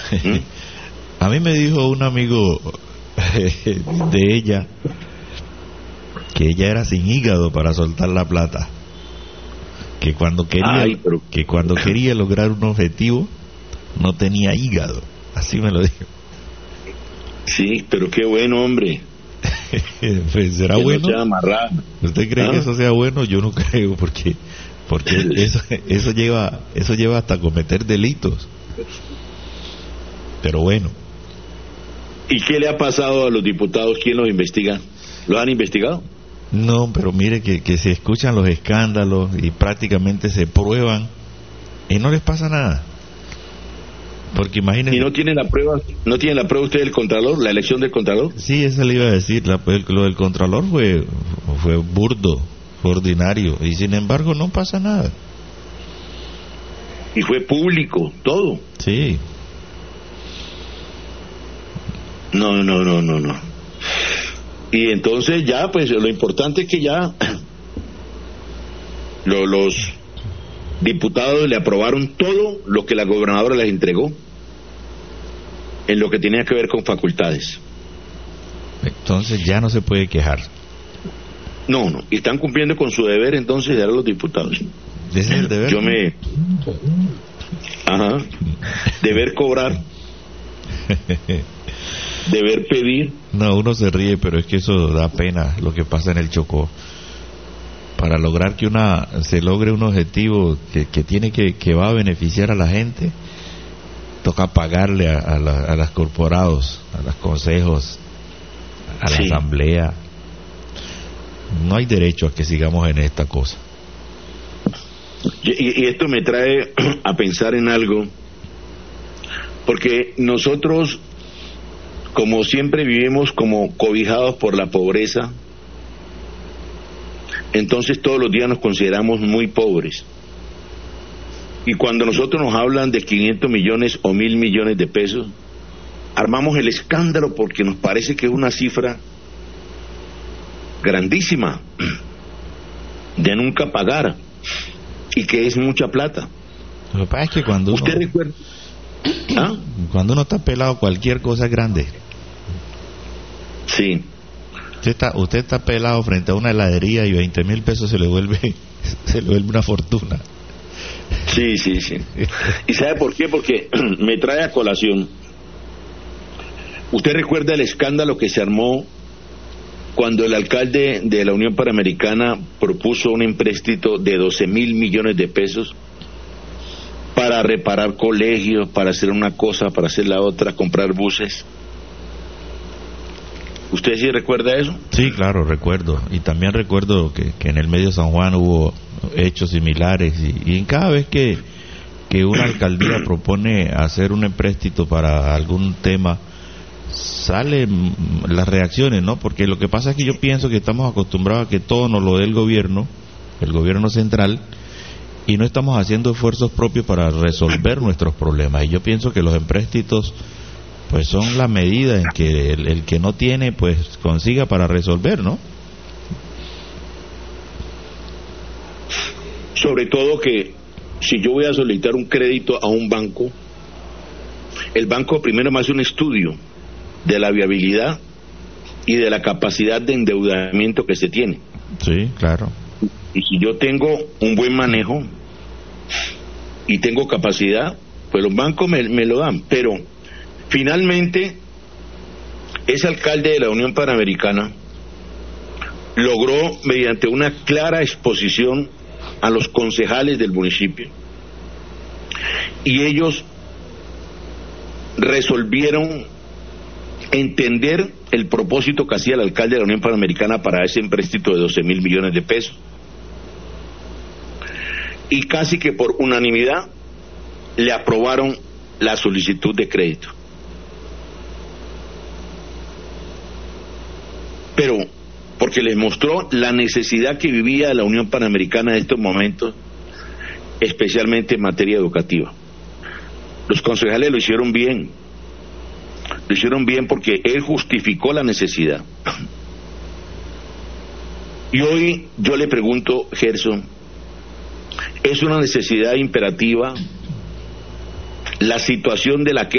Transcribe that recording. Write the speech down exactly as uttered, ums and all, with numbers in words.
¿Mm? A mí me dijo un amigo de ella que ella era sin hígado para soltar la plata, que cuando quería Ay, pero... que cuando quería lograr un objetivo no tenía hígado, así me lo dijo. Sí, pero qué bueno, hombre. Pues, ¿será que bueno? No sea amarrado. ¿Usted cree ¿Ah? que eso sea bueno? Yo no creo, porque porque eso eso lleva eso lleva hasta cometer delitos. Pero bueno. ¿Y qué le ha pasado a los diputados? ¿Quién los investiga? ¿Los han investigado? No, pero mire que, que se escuchan los escándalos y prácticamente se prueban y no les pasa nada. Porque imagínense. ¿Y no tienen la prueba? ¿No tienen la prueba usted del Contralor, la elección del Contralor? Sí, eso le iba a decir. La, lo del Contralor fue fue burdo, fue ordinario, y sin embargo no pasa nada. Y fue público, todo. Sí. No, no, no, no, no. Y entonces ya, pues lo importante es que ya lo, los diputados le aprobaron todo lo que la gobernadora les entregó en lo que tenía que ver con facultades. Entonces ya no se puede quejar. No, no, y están cumpliendo con su deber entonces de dar a los diputados. ¿Ese es el deber? Yo me... Ajá. Deber cobrar. Deber pedir. No, uno se ríe, pero es que eso da pena lo que pasa en el Chocó. Para lograr que una se logre un objetivo que, que tiene que que va a beneficiar a la gente, toca pagarle a, a, la, a los corporados, a los consejos, a la Sí. asamblea. No hay derecho a que sigamos en esta cosa. Y, y esto me trae a pensar en algo, porque nosotros, como siempre vivimos como cobijados por la pobreza, entonces todos los días nos consideramos muy pobres. Y cuando nosotros nos hablan de quinientos millones o mil millones de pesos, armamos el escándalo porque nos parece que es una cifra grandísima de nunca pagar y que es mucha plata. Lo que pasa es que cuando uno, ¿Usted recuerda? ¿Ah? cuando uno está pelado, cualquier cosa es grande. Sí. Usted está, usted está pelado frente a una heladería y veinte mil pesos se le vuelve se le vuelve una fortuna. Sí, sí, sí. ¿Y sabe por qué? Porque me trae a colación. ¿Usted recuerda el escándalo que se armó cuando el alcalde de la Unión Panamericana propuso un empréstito de doce mil millones de pesos para reparar colegios, para hacer una cosa, para hacer la otra, comprar buses? ¿Usted sí recuerda eso? Sí, claro, recuerdo. Y también recuerdo que, que en el medio San Juan hubo hechos similares. Y, y en cada vez que, que una alcaldía propone hacer un empréstito para algún tema, salen las reacciones, ¿no? Porque lo que pasa es que yo pienso que estamos acostumbrados a que todo nos lo dé el gobierno, el gobierno central, y no estamos haciendo esfuerzos propios para resolver nuestros problemas. Y yo pienso que los empréstitos pues son la medida en que el, el que no tiene pues consiga para resolver, ¿no? Sobre todo que si yo voy a solicitar un crédito a un banco, el banco primero me hace un estudio de la viabilidad y de la capacidad de endeudamiento que se tiene. Sí, claro. Y si yo tengo un buen manejo y tengo capacidad, pues los bancos me, me lo dan. Pero finalmente ese alcalde de la Unión Panamericana logró, mediante una clara exposición a los concejales del municipio, y ellos resolvieron entender el propósito que hacía el alcalde de la Unión Panamericana para ese empréstito de doce mil millones de pesos, y casi que por unanimidad le aprobaron la solicitud de crédito. Pero porque les mostró la necesidad que vivía la Unión Panamericana en estos momentos, especialmente en materia educativa. Los concejales lo hicieron bien, lo hicieron bien porque él justificó la necesidad. Y hoy yo le pregunto, Gerson, ¿es una necesidad imperativa la situación de la que